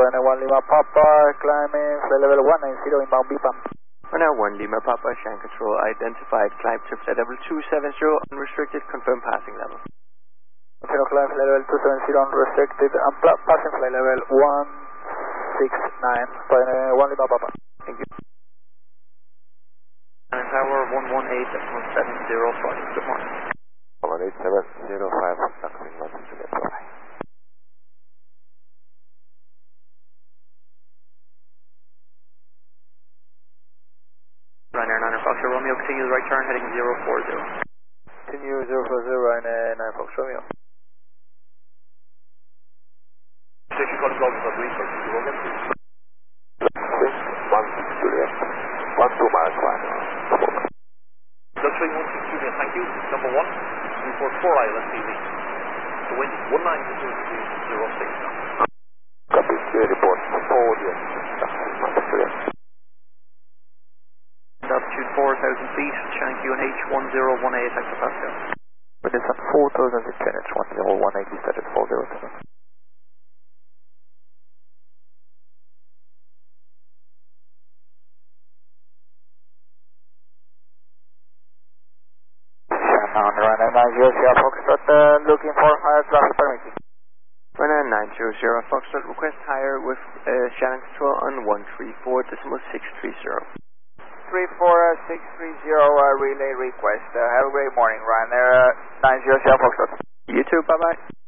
Ryanair 1 Lima Papa, climbing flight level 190 inbound BPAM. Ryanair 1 Lima Papa, Shan Control identified, climb to flight level 270, unrestricted, confirm passing level. Inferno climb flight level 270 unrestricted, and passing flight level 169, Ryanair 1 Lima Papa. Thank you. And Tower 118.705, good morning. 18705, taxing London Juliet, bye. Ryanair 9 Fox Romeo, continue the right turn, heading 040. Continue 040, Ryanair 9 Fox Romeo. Station calling Golden South Research, you will get to 16 Juliet, 12 miles final. Luxury 16 Juliet, thank you. Number 1, report 4 Island TV. The wind 1906. Copy, report 4 Juliet, taxing Juliet. Altitude 4,000 feet, Shank UNH 1018 hectopascal. With this at 4,000 feet, QNH 10180, status 407. On Ryanair 900 Foxtrot, looking for higher traffic permitting. Ryanair 900 Foxtrot, request higher with Shannon Control on 134.630. 34630 relay request. Have a great morning, Ryanair 900 Foxtrot. You too, bye bye.